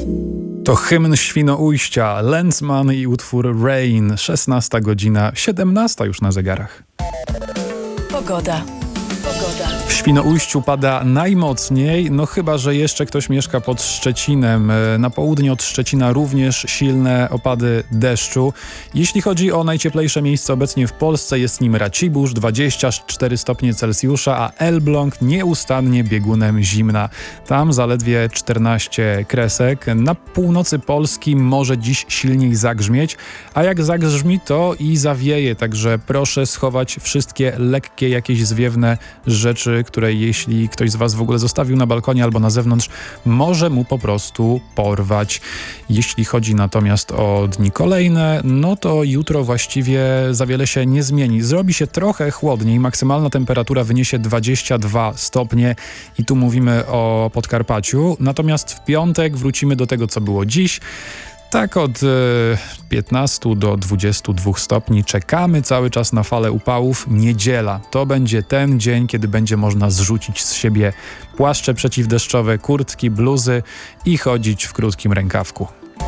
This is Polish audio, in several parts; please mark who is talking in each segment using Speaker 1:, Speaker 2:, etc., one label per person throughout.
Speaker 1: To hymn Świnoujścia, Lenzman i utwór Rain, 16 godzina, 17 już na zegarach.
Speaker 2: Pogoda.
Speaker 1: W Świnoujściu pada najmocniej, no chyba że jeszcze ktoś mieszka pod Szczecinem. Na południe od Szczecina również silne opady deszczu. Jeśli chodzi o najcieplejsze miejsce obecnie w Polsce, jest nim Racibórz, 24 stopnie Celsjusza, a Elbląg nieustannie biegunem zimna. Tam zaledwie 14 kresek. Na północy Polski może dziś silniej zagrzmieć, a jak zagrzmi, to i zawieje, także proszę schować wszystkie lekkie jakieś zwiewne rzeczy, które jeśli ktoś z Was w ogóle zostawił na balkonie albo na zewnątrz, może mu po prostu porwać. Jeśli chodzi natomiast o dni kolejne, no to jutro właściwie za wiele się nie zmieni. Zrobi się trochę chłodniej, maksymalna temperatura wyniesie 22 stopnie i tu mówimy o Podkarpaciu. Natomiast w piątek wrócimy do tego, co było dziś. Tak od 15 do 22 stopni. Czekamy cały czas na falę upałów. Niedziela to będzie ten dzień, kiedy będzie można zrzucić z siebie płaszcze przeciwdeszczowe, kurtki, bluzy i chodzić w krótkim rękawku.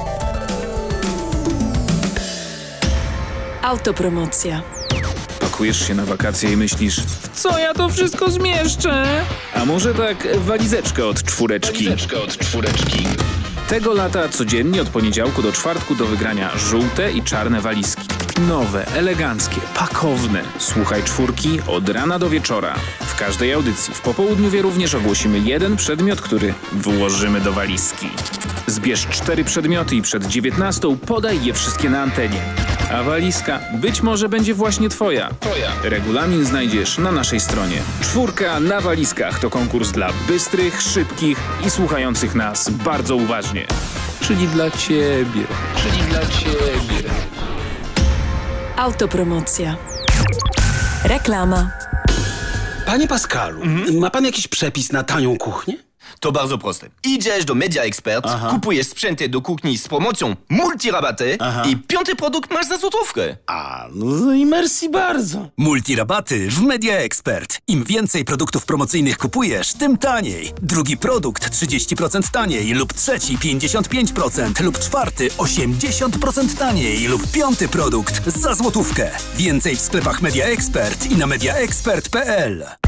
Speaker 2: Autopromocja.
Speaker 3: Pakujesz się na wakacje i myślisz, w co ja to wszystko zmieszczę? A może tak walizeczkę od czwóreczki. Tego lata codziennie od poniedziałku do czwartku do wygrania żółte i czarne walizki. Nowe, eleganckie, pakowne. Słuchaj czwórki od rana do wieczora. W każdej audycji w popołudniu również ogłosimy jeden przedmiot, który włożymy do walizki. Zbierz 4 przedmioty i przed 19 podaj je wszystkie na antenie. A walizka być może będzie właśnie twoja. Regulamin znajdziesz na naszej stronie. Czwórka na walizkach to konkurs dla bystrych, szybkich i słuchających nas bardzo uważnie. Czyli dla ciebie.
Speaker 2: Autopromocja. Reklama.
Speaker 4: Panie Pascalu, ma pan jakiś przepis na tanią kuchnię?
Speaker 5: To bardzo proste. Idziesz do Media Expert, kupujesz sprzęty do kuchni z promocją multirabaty i 5. produkt masz za złotówkę.
Speaker 4: A, no i merci bardzo.
Speaker 6: Multirabaty w Media Expert. Im więcej produktów promocyjnych kupujesz, tym taniej. Drugi produkt 30% taniej lub trzeci 55% lub czwarty 80% taniej lub 5. produkt za złotówkę. Więcej w sklepach Media Expert i na mediaexpert.pl.